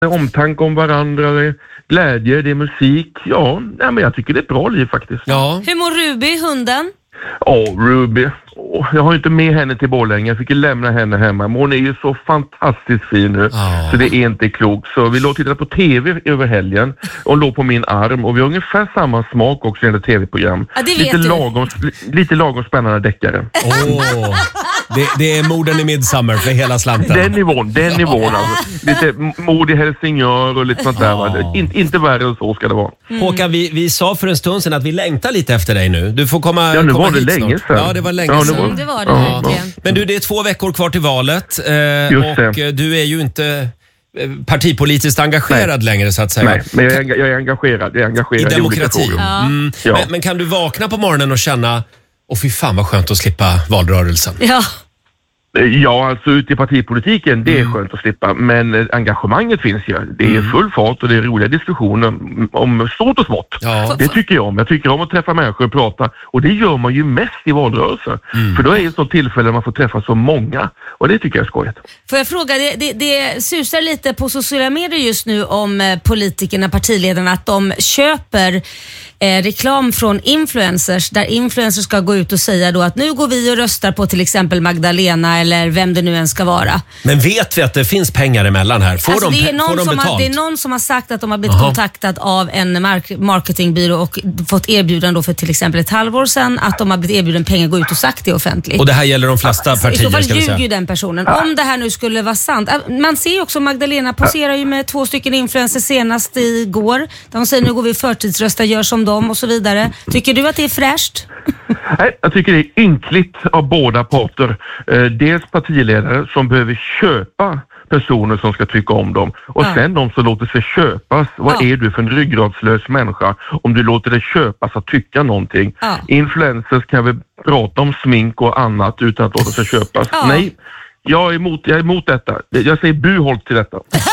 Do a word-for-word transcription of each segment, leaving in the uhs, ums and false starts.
omtanke om varandra, det är glädje, det är musik. Ja, nej, men jag tycker det är ett bra liv faktiskt. Ja. Hur mår Ruby, hunden? Åh, oh, Ruby. Oh, jag har inte med henne till Borlänge. Jag fick lämna henne hemma. Men hon är ju så fantastiskt fin nu. Oh. Så det är inte klokt. Så vi låg titta på tv över helgen. Och låg på min arm. Och vi har ungefär samma smak också i det tv-program. Ja, det vet lite, du. Lagom, lite lagom spännande deckare. Oh. Det, det är morden i Midsommar för hela slanten. Den nivån, den nivån alltså. Lite mord i Helsingör och lite sånt där. Oh. In, inte värre än så ska det vara. Mm. Håkan, vi, vi sa för en stund sedan att vi längtar lite efter dig nu. Du får komma, ja, nu komma var det hit länge snart. sedan. Ja, det var länge ja, sedan. Mm, det var det ja. verkligen. Men du, det är två veckor kvar till valet. Eh, Just och det. du är ju inte partipolitiskt engagerad Nej. längre så att säga. Nej, men jag är, jag är engagerad. Jag är engagerad i demokrati. I ja. Mm. Ja. Men, men kan du vakna på morgonen och känna, åh fy fan vad skönt att slippa valrörelsen? Ja. Ja, alltså ute i partipolitiken, det är mm. skönt att slippa. Men engagemanget finns ju. Det är mm. full fart och det är roliga diskussioner om stort och smått. Ja. Det tycker jag om. Jag tycker om att träffa människor och prata. Och det gör man ju mest i valrörelser. Mm. För då är det ett sånt tillfälle där man får träffa så många. Och det tycker jag är skojigt. Får jag fråga, det, det, det susar lite på sociala medier just nu om politikerna, partiledarna, att de köper eh, reklam från influencers. Där influencers ska gå ut och säga då att nu går vi och röstar på till exempel Magdalena eller vem det nu än ska vara. Men vet vi att det finns pengar emellan här? Får, alltså de, det är någon får de som betalt? har, det är någon som har sagt att de har blivit Aha. kontaktad av en mark- marketingbyrå och fått erbjudande då för till exempel ett halvår sedan att de har blivit erbjuden pengar att gå ut och sagt det offentligt. Och det här gäller de flesta alltså, partier, i så fall ska vi säga. ljuger ju den personen. Om det här nu skulle vara sant. Man ser ju också Magdalena poserar ju med två stycken influencers senast igår. De säger nu går vi förtidsrösta, gör som dem och så vidare. Tycker du att det är fräscht? Nej, jag tycker det är ynkligt av båda parter. Eh, dels partiledare som behöver köpa personer som ska tycka om dem. Och ja. sen de som låter sig köpas. Vad ja. är du för en ryggradslös människa om du låter dig köpas att tycka någonting? Ja. Influencers kan väl prata om smink och annat utan att låta sig köpas. Ja. Nej, jag är, emot, jag är emot detta. Jag säger buhåll till detta. Det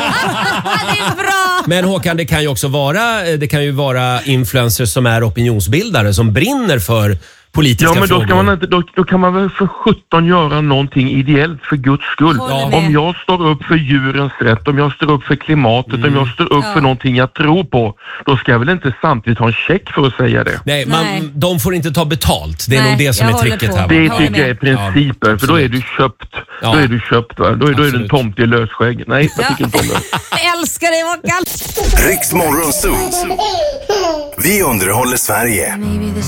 är bra! Men Håkan, det kan ju också vara, det kan ju vara influencers som är opinionsbildare som brinner för politiska ja, men då, ska frågor. man inte, då, då kan man väl för sjutton göra någonting ideellt för Guds skull. Ja. Om jag står upp för djurens rätt, om jag står upp för klimatet, mm. om jag står upp ja. för någonting jag tror på, då ska jag väl inte samtidigt ha en check för att säga det. Nej, man, Nej. de får inte ta betalt. Det är Nej, nog det som är tricket här. Va? Det tycker jag är principer, ja, för då är du köpt. Ja. Då är du köpt, va? Då, är, då är du en tomte i lösskägg. Nej, jag tycker inte om det. Jag älskar dig, Håkan! Riks Morgonzoo. Vi underhåller Sverige.